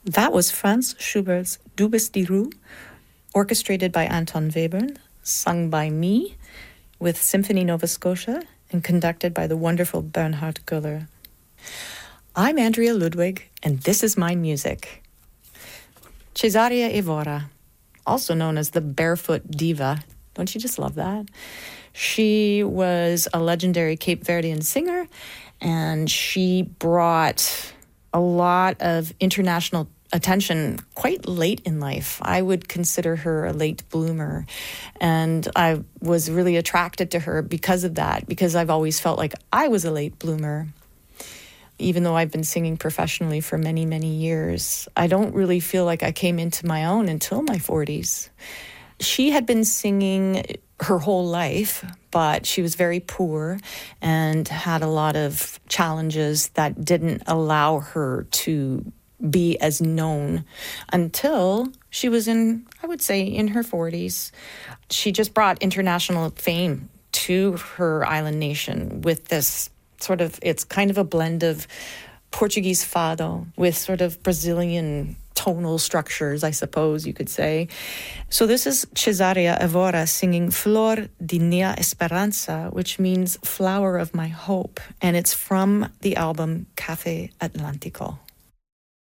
That was Franz Schubert's Du bist die Ruhe, orchestrated by Anton Webern, sung by me with Symphony Nova Scotia and conducted by the wonderful Bernhard Göller. I'm Andrea Ludwig, and this is my music. Cesaria Evora, also known as the Barefoot Diva. Don't you just love that? She was a legendary Cape Verdean singer, and she brought a lot of international attention quite late in life. I would consider her a late bloomer, and I was really attracted to her because of that, because I've always felt like I was a late bloomer. Even though I've been singing professionally for many, many years, I don't really feel like I came into my own until my 40s. She had been singing her whole life, but she was very poor and had a lot of challenges that didn't allow her to be as known until she was I would say, in her 40s. She just brought international fame to her island nation with this it's kind of a blend of Portuguese fado with sort of Brazilian tonal structures, I suppose you could say. So this is Cesaria Evora singing Flor de Minha Esperança, which means flower of my hope, and it's from the album Café Atlântico.